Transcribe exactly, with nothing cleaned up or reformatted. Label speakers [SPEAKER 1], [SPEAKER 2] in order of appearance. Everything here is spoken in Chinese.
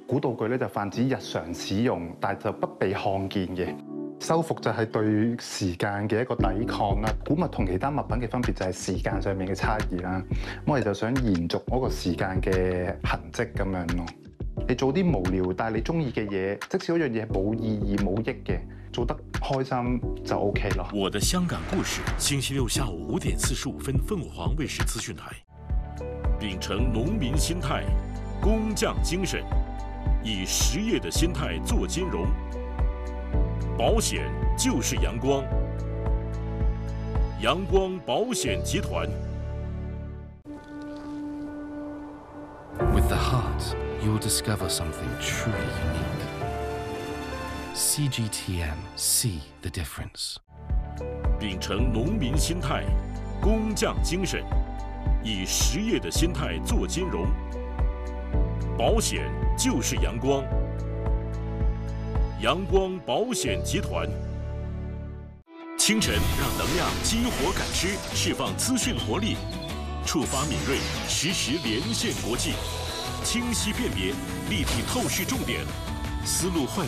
[SPEAKER 1] 古道具咧就泛指日常使用，但就不被看見嘅。修復就係對時間嘅一個抵抗啦。古物同其他物品嘅分別就係時間上面嘅差異啦。我哋就想延續嗰個時間嘅痕跡咁樣咯。你做啲無聊但係你中意嘅嘢，即使嗰樣嘢冇意義冇益嘅，做得開心就 OK 咯。
[SPEAKER 2] 我的香港故事，星期六下午五點四十五分，鳳凰衛視資訊台。秉承農民心態、工匠精神，以實業的心態做金融。保險就是陽光，陽光保險集團。
[SPEAKER 3] With the heart, you'll discover something truly unique. C G T M, see the difference.
[SPEAKER 2] 秉承農民心態、工匠精神，以實業的心態做金融。保險就是陽光。陽光保險集團。清晨讓能量激活感知，釋放資訊活力，觸發敏銳，實時連線國際，清晰辨別，立體透視重點，思路換